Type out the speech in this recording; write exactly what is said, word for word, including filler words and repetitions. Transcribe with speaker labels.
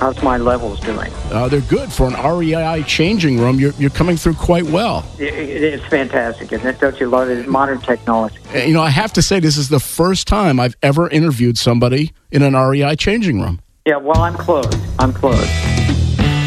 Speaker 1: How's my levels doing?
Speaker 2: Uh, they're good for an R E I changing room. You're you're coming through quite well.
Speaker 1: It, it's fantastic, isn't it? Don't you love it? It's modern technology.
Speaker 2: You know, I have to say, this is the first time I've ever interviewed somebody in an R E I changing room.
Speaker 1: Yeah, well, I'm close. I'm close.